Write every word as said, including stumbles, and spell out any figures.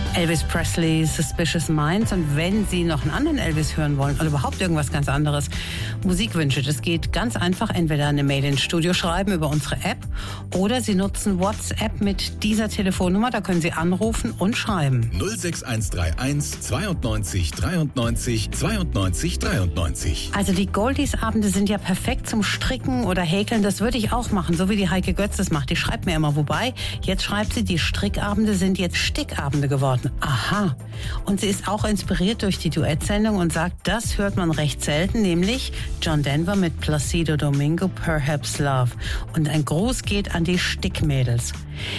Elvis Presley, Suspicious Minds. Und wenn Sie noch einen anderen Elvis hören wollen oder überhaupt irgendwas ganz anderes, Musikwünsche, das geht ganz einfach. Entweder eine Mail ins Studio schreiben über unsere App oder Sie nutzen WhatsApp mit dieser Telefonnummer. Da können Sie anrufen und schreiben. null sechs eins drei eins zweiundneunzig dreiundneunzig zweiundneunzig dreiundneunzig. Also die Goldies-Abende sind ja perfekt zum Stricken oder Häkeln. Das würde ich auch machen, so wie die Heike Götz das macht. Die schreibt mir immer, wobei, jetzt schreibt sie, die Strickabende sind jetzt Stickabende geworden. Aha. Und sie ist auch inspiriert durch die Duettsendung und sagt, das hört man recht selten, nämlich John Denver mit Placido Domingo, Perhaps Love. Und ein Gruß geht an die Stickmädels.